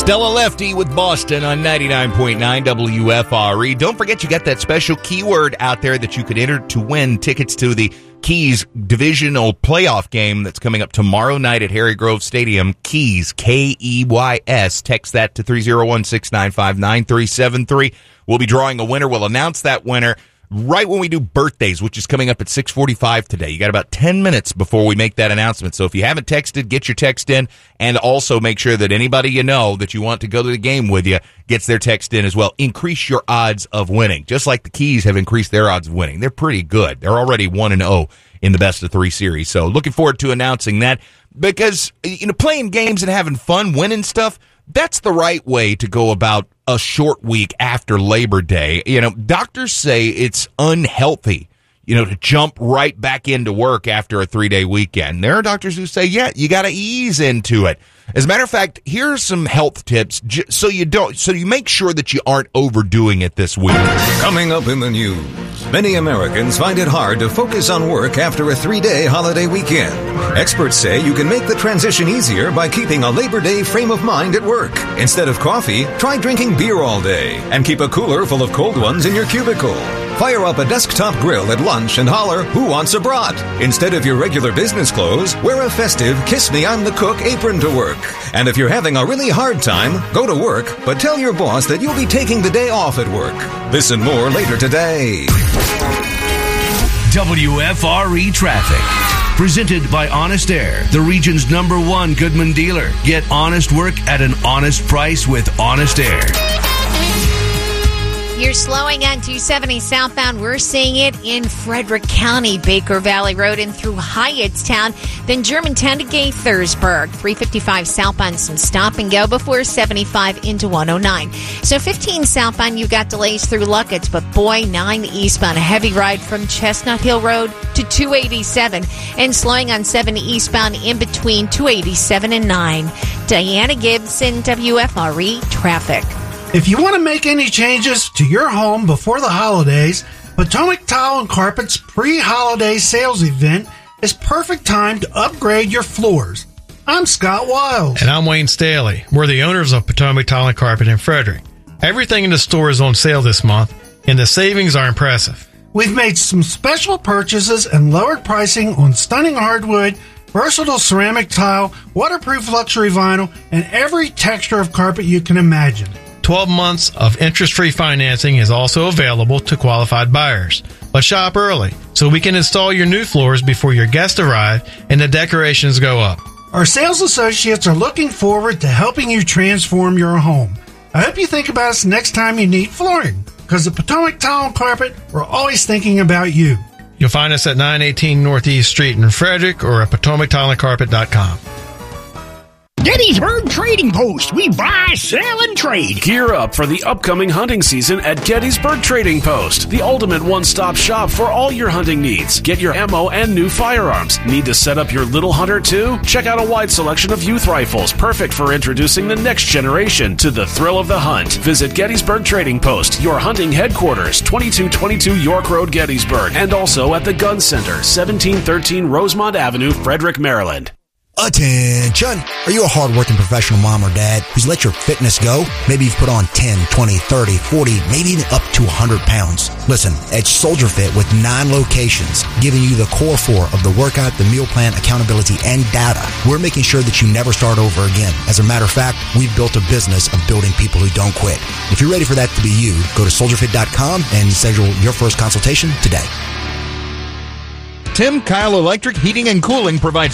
Stella Lefty with Boston on 99.9 WFRE. Don't forget you got that special keyword out there that you could enter to win tickets to the Keys divisional playoff game that's coming up tomorrow night at Harry Grove Stadium. Keys, Keys. Text that to 301-695-9373. We'll be drawing a winner. We'll announce that winner right when we do birthdays, which is coming up at 6:45 today. You got about 10 minutes before we make that announcement. So if you haven't texted, get your text in, and also make sure that anybody you know that you want to go to the game with you gets their text in as well. Increase your odds of winning, just like the Keys have increased their odds of winning. They're pretty good. They're already 1-0 in the best of three series. So looking forward to announcing that, because playing games and having fun, winning stuff, that's the right way to go about a short week after Labor Day. Doctors say it's unhealthy, to jump right back into work after a 3-day weekend. There are doctors who say, yeah, you got to ease into it. As a matter of fact, here are some health tips so you make sure that you aren't overdoing it this week. Coming up in the news, many Americans find it hard to focus on work after a 3-day holiday weekend. Experts say you can make the transition easier by keeping a Labor Day frame of mind at work. Instead of coffee, try drinking beer all day and keep a cooler full of cold ones in your cubicle. Fire up a desktop grill at lunch and holler, "Who wants a brat?" Instead of your regular business clothes, wear a festive "Kiss Me, I'm the cook" apron to work. And if you're having a really hard time, go to work, but tell your boss that you'll be taking the day off at work. This and more later today. WFRE Traffic. Presented by Honest Air, the region's #1 Goodman dealer. Get honest work at an honest price with Honest Air. You're slowing on 270 southbound. We're seeing it in Frederick County, Baker Valley Road and through Hyattstown. Then Germantown to Gaithersburg. 355 southbound, some stop and go before 75 into 109. So 15 southbound, you got delays through Luckett's, but boy, 9 eastbound. A heavy ride from Chestnut Hill Road to 287. And slowing on 7 eastbound in between 287 and 9. Diana Gibson, WFRE Traffic. If you want to make any changes to your home before the holidays, Potomac Tile and Carpet's pre-holiday sales event is perfect time to upgrade your floors. I'm Scott Wiles. And I'm Wayne Staley. We're the owners of Potomac Tile and Carpet in Frederick. Everything in the store is on sale this month, and the savings are impressive. We've made some special purchases and lowered pricing on stunning hardwood, versatile ceramic tile, waterproof luxury vinyl, and every texture of carpet you can imagine. 12 months of interest-free financing is also available to qualified buyers. But shop early so we can install your new floors before your guests arrive and the decorations go up. Our sales associates are looking forward to helping you transform your home. I hope you think about us next time you need flooring, because at Potomac Tile and Carpet, we're always thinking about you. You'll find us at 918 Northeast Street in Frederick or at PotomacTileandCarpet.com. Gettysburg Trading Post. We buy, sell, and trade. Gear up for the upcoming hunting season at Gettysburg Trading Post, the ultimate one-stop shop for all your hunting needs. Get your ammo and new firearms. Need to set up your little hunter too? Check out a wide selection of youth rifles, perfect for introducing the next generation to the thrill of the hunt. Visit Gettysburg Trading Post, your hunting headquarters, 2222 York Road, Gettysburg, and also at the Gun Center, 1713 Rosemont Avenue, Frederick, Maryland. Attention! Are you a hard-working professional mom or dad who's let your fitness go? Maybe you've put on 10, 20, 30, 40, maybe even up to 100 pounds. Listen, at Soldier Fit with 9 locations, giving you the core 4 of the workout, the meal plan, accountability, and data. We're making sure that you never start over again. As a matter of fact, we've built a business of building people who don't quit. If you're ready for that to be you, go to soldierfit.com and schedule your first consultation today. Tim Kyle Electric Heating and Cooling provides